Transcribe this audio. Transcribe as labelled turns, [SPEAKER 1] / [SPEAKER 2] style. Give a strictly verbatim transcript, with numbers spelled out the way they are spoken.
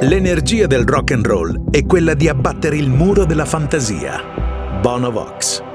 [SPEAKER 1] L'energia del rock and roll è quella di abbattere il muro della fantasia. Bono Vox.